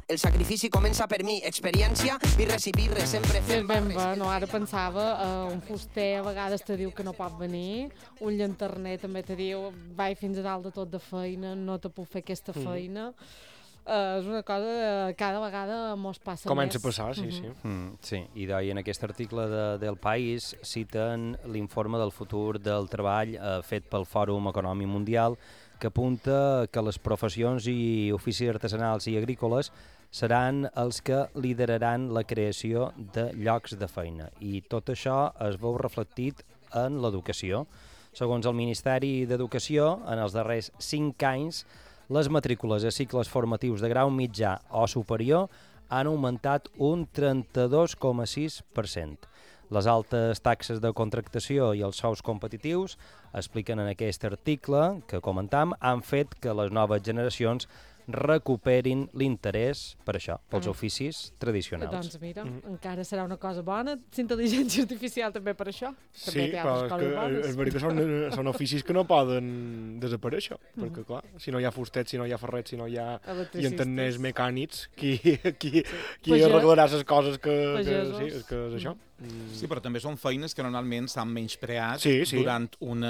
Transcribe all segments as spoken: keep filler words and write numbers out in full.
El sacrifici comença per mi, experiència, birres i birres, sempre Sí, fent ben barres. bé, no, ara pensava, uh, un fuster a vegades te diu que no pot venir, un llanterner també te diu vaig fins a dalt de tot de feina, no te puc fer aquesta feina. Uh, és una cosa que cada vegada mos passa Comença més. a passar, sí, sí. Mm, sí, i d'ahir en aquest article de, del País citen l'informe del futur del treball eh, fet pel Fòrum Econòmic Mundial, que apunta que les professions i oficis artesanals i agrícoles seran els que lideraran la creació de llocs de feina. I tot això es veu reflectit en l'educació. Segons el Ministeri d'Educació, en els darrers cinc anys, les matrícules a cicles formatius de grau mitjà o superior han augmentat un trenta-dos coma sis per cent. Les altes taxes de contractació i els sous competitius, expliquen en aquest article que comentam, han fet que les noves generacions recuperin l'interès per això, pels Ah. oficis tradicionals. Doncs mira, encara serà una cosa bona, intel·ligència artificial també per això. Sí, També té però altres és, que, coses bones. és veritat que són, són oficis que no poden desaparèixer, perquè clar, si no hi ha fustets, si no hi ha ferrets, si no hi ha Electricistes. llanterners mecànics, qui, qui, qui Pagès- arreglarà les coses que, que, pagesos. sí, és que és això. Mm. Sí, però també són feines que normalment s'han menyspreat Sí, sí. durant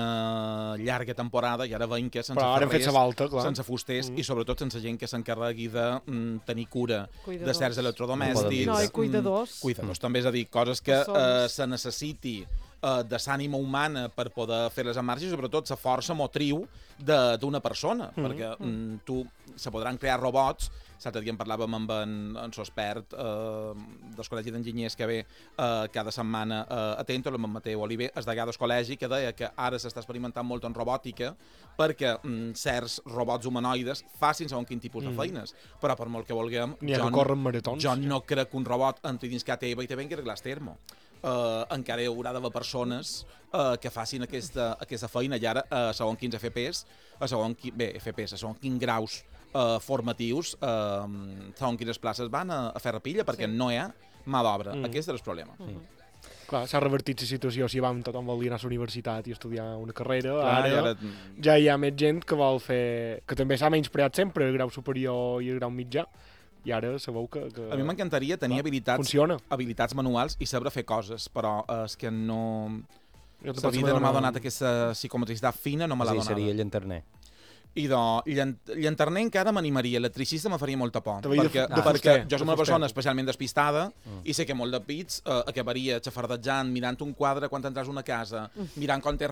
una llarga temporada i ara veiem que sense Però ara hem fet ferrers, sa volta, clar. sense fusters Mm. i sobretot sense gent que s'encarregui de mm, tenir cura Cuidadors. de certs electrodomèstics. No, i cuidadors. Mm, cuidadors, també, és a dir, coses que Persones. eh, se necessiti eh, de l'ànima humana per poder fer-les en marxa i sobretot la força motriu de- d'una persona, Mm. perquè mm, tu se podran crear robots. L'altre dia en parlàvem amb en, en Sospert eh, del Col·legi d'Enginyers que ve eh, cada setmana eh, atento, amb en Mateu Oliver, el degà del col·legi, que deia que ara s'està experimentant molt en robòtica perquè mm, certs robots humanoides facin segons quin tipus de feines, però per molt que vulguem, N'hi ha jo, que corren maratons. jo no crec que un robot entri dins que teva i te vengui a arreglar el termo. Uh, encara hi haurà d'haver persones uh, que facin aquesta, aquesta feina i ara a uh, segons quins F P S, a segon qui, bé, F P S, a segons quins graus uh, formatius, uh, segons quines places van a, a fer rapilla perquè sí. no hi ha mà d'obra. Mm. Aquest és el problema. Mm. Clar, s'ha revertit la situació, si vam tothom volia anar a la universitat i estudiar una carrera, Clar, ara, i ara- ja hi ha més gent que vol fer... que també s'ha menyspreat sempre el grau superior i el grau mitjà, i ara sabeu que... que A mi m'encantaria tenir clar, habilitats, funciona. habilitats manuals i saber fer coses, però uh, és que no... Jo La tampoc vida se no m'ha m'adona- donat aquesta psicomotricitat fina, no me l'ha Sí, donada. seria llanterner. I de llant llanterner encara m'animaria, electricista me faria molta por, T'havia de perquè, fu- de perquè fuster, jo soc de una fuster. persona especialment despistada i sé que molt de pits eh, acabaria xafardejant, mirant un quadre quan entres a una casa, mirant com té